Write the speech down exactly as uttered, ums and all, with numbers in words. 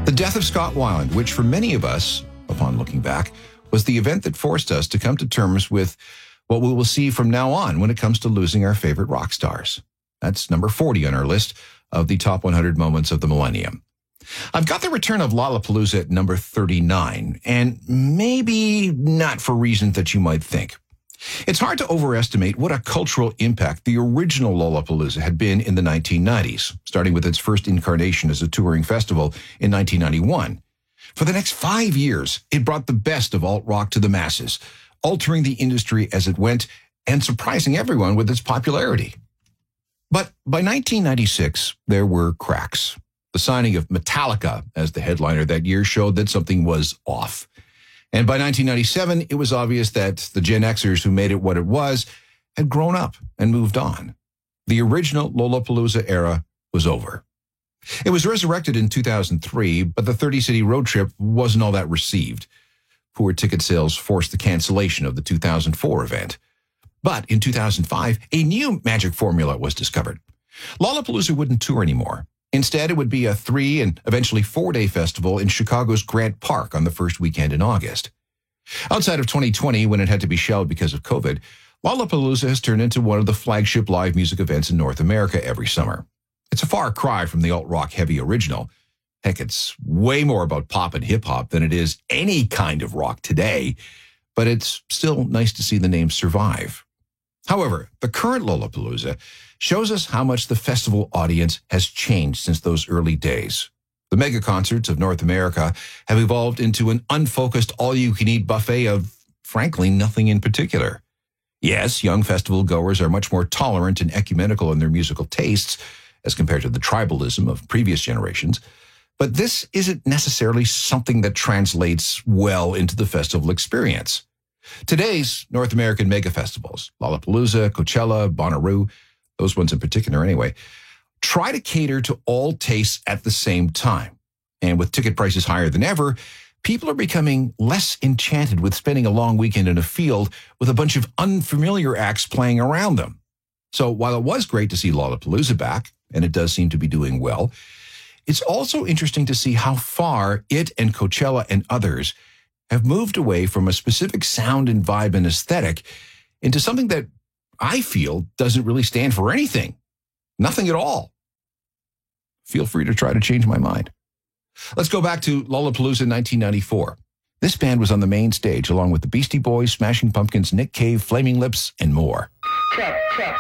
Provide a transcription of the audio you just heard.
The death of Scott Weiland, which for many of us, upon looking back, was the event that forced us to come to terms with what we will see from now on when it comes to losing our favorite rock stars. That's number forty on our list of the top one hundred moments of the millennium. I've got the return of Lollapalooza at number thirty-nine, and maybe not for reasons that you might think. It's hard to overestimate what a cultural impact the original Lollapalooza had been in the nineteen nineties, starting with its first incarnation as a touring festival in nineteen ninety-one. For the next five years, it brought the best of alt-rock to the masses, altering the industry as it went and surprising everyone with its popularity. But by nineteen ninety-six, there were cracks. The signing of Metallica as the headliner that year showed that something was off. And by nineteen ninety-seven, it was obvious that the Gen Xers who made it what it was had grown up and moved on. The original Lollapalooza era was over. It was resurrected in two thousand three, but the thirty-city road trip wasn't all that received. Poor ticket sales forced the cancellation of the two thousand four event. But in two thousand five, a new magic formula was discovered. Lollapalooza wouldn't tour anymore. Instead, it would be a three and eventually four-day festival in Chicago's Grant Park on the first weekend in August. Outside of twenty twenty, when it had to be shelved because of COVID, Lollapalooza has turned into one of the flagship live music events in North America every summer. It's a far cry from the alt-rock heavy original. Heck, it's way more about pop and hip-hop than it is any kind of rock today, but it's still nice to see the name survive. However, the current Lollapalooza shows us how much the festival audience has changed since those early days. The mega concerts of North America have evolved into an unfocused all-you-can-eat buffet of, frankly, nothing in particular. Yes, young festival goers are much more tolerant and ecumenical in their musical tastes as compared to the tribalism of previous generations, but this isn't necessarily something that translates well into the festival experience. Today's North American mega festivals, Lollapalooza, Coachella, Bonnaroo, those ones in particular anyway, try to cater to all tastes at the same time. And with ticket prices higher than ever, people are becoming less enchanted with spending a long weekend in a field with a bunch of unfamiliar acts playing around them. So while it was great to see Lollapalooza back, and it does seem to be doing well, it's also interesting to see how far it and Coachella and others have moved away from a specific sound and vibe and aesthetic into something that I feel doesn't really stand for anything. Nothing at all. Feel free to try to change my mind. Let's go back to Lollapalooza in nineteen ninety-four. This band was on the main stage along with the Beastie Boys, Smashing Pumpkins, Nick Cave, Flaming Lips, and more. Check, check.